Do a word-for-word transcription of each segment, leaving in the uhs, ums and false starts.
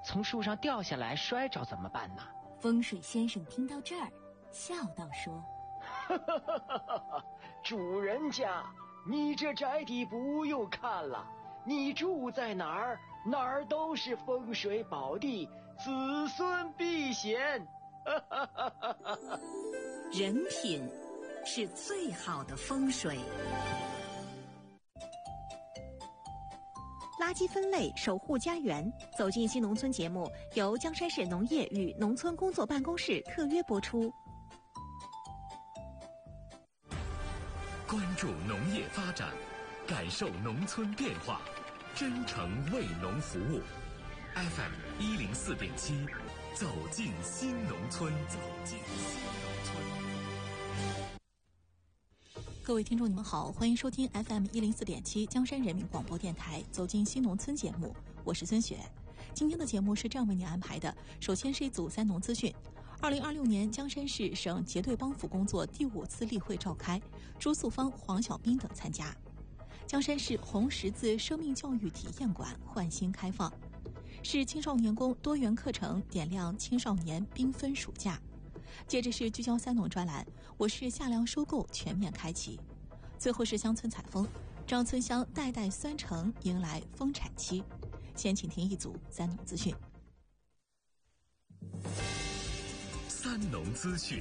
从树上掉下来摔着怎么办呢？ 风水先生听到这儿，笑道说： 哈哈哈哈哈！主人家，你这宅地不用看了，你住在哪儿，哪儿都是风水宝地，子孙避险。哈哈哈哈哈！ 人品是最好的风水。 垃圾分类，守护家园。走进新农村节目由江山市农业与农村工作办公室特约播出。 关注农业发展，感受农村变化，真诚为农服务。F M 一零四点七，走进新农村，走进新农村。 各位听众，你们好，欢迎收听 F M 一零四点七江山人民广播电台《走进新农村》节目，我是孙雪。今天的节目是这样为您安排的：首先是一组三农资讯。二零二六年江山市省结对帮扶工作第五次例会召开，朱素芳、黄小斌等参加。江山市红十字生命教育体验馆焕新开放，市青少年宫多元课程点亮青少年缤纷暑假。接着是聚焦三农专栏，我市夏粮收购全面开启。最后是乡村采风，张村乡代代酸橙迎来丰产期。先请听一组三农资讯。 三农资讯。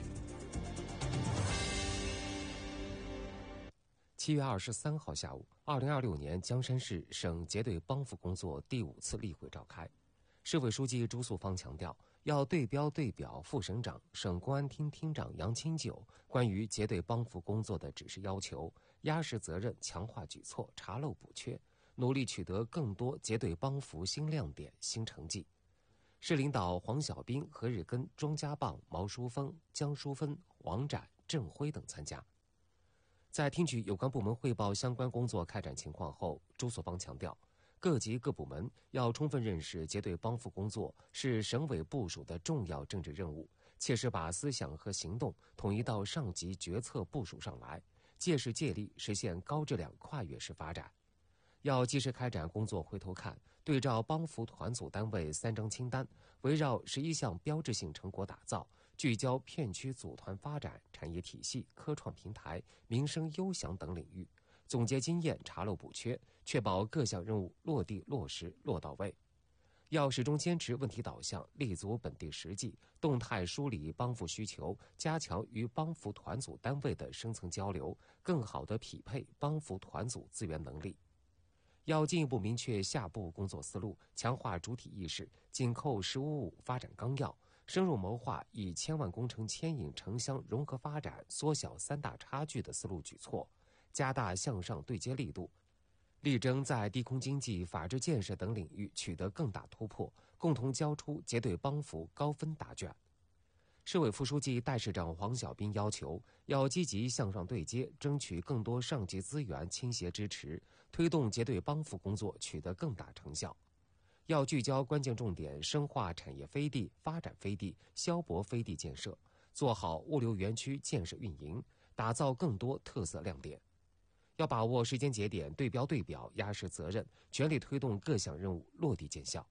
七月二十三号下午，二零二六年江山市省结对帮扶工作第五次例会召开。市委书记朱素芳强调，要对标对表副省长、省公安厅厅长杨清九关于结对帮扶工作的指示要求，压实责任，强化举措，查漏补缺，努力取得更多结对帮扶新亮点、新成绩。市领导黄小斌、何日根、庄家棒、毛淑峰、江淑芬、王展、郑辉等参加。在听取有关部门汇报相关工作开展情况后，朱素芳强调，各级各部门要充分认识结对帮扶工作是省委部署的重要政治任务，切实把思想和行动统一到上级决策部署上来，借势借力实现高质量跨越式发展。要及时开展工作回头看，对照帮扶团组单位三张清单，围绕十一项标志性成果打造，聚焦片区组团发展、产业体系、科创平台、民生优享等领域，总结经验，查漏补缺，确保各项任务落地落实落到位。要始终坚持问题导向，立足本地实际，动态梳理帮扶需求，加强与帮扶团组单位的深层交流，更好地匹配帮扶团组资源能力。要进一步明确下步工作思路，强化主体意识，紧扣“十五五”发展纲要，深入谋划以千万工程牵引城乡融合发展、缩小三大差距的思路举措，加大向上对接力度，力争在低空经济、法治建设等领域取得更大突破，共同交出结对帮扶高分答卷。市委副书记、代市长黄小斌要求，要积极向上对接，争取更多上级资源倾斜支持，推动结对帮扶工作取得更大成效。要聚焦关键重点，深化产业飞地、发展飞地、消博飞地建设，做好物流园区建设运营，打造更多特色亮点。要把握时间节点，对标对表，压实责任，全力推动各项任务落地见效。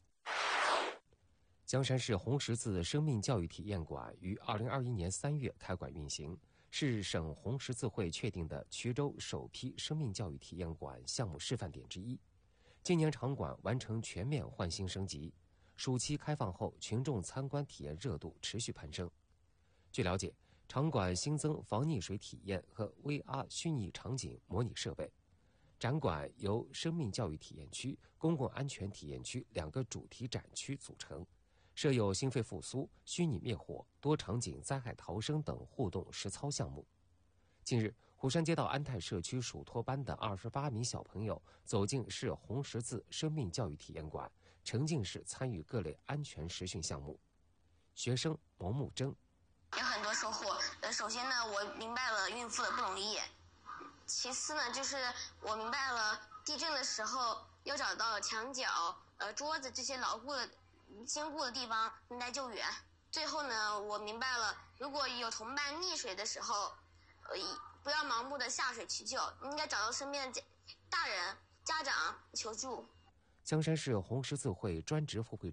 江山市红十字生命教育体验馆于二零二一年三月开馆运行，是省红十字会确定的衢州首批生命教育体验馆项目示范点之一。今年场馆完成全面换新升级，暑期开放后，群众参观体验热度持续攀升。据了解，场馆新增防溺水体验和 V R 虚拟场景模拟设备。展馆由生命教育体验区、公共安全体验区两个主题展区组成，设有心肺复苏、虚拟灭火、多场景灾害逃生等互动实操项目。近日，虎山街道安泰社区属托班的二十八名小朋友走进市红十字生命教育体验馆，沉浸式参与各类安全实训项目。学生毛木真有很多收获。呃，首先呢，我明白了孕妇的不懂理解；其次呢，就是我明白了地震的时候要找到墙角、呃桌子这些牢固的、坚固的地方来救援。最后呢，我明白了，如果有同伴溺水的时候，呃，不要盲目的下水去救，应该找到身边的大人、家长求助。 江山市红十字会专职副会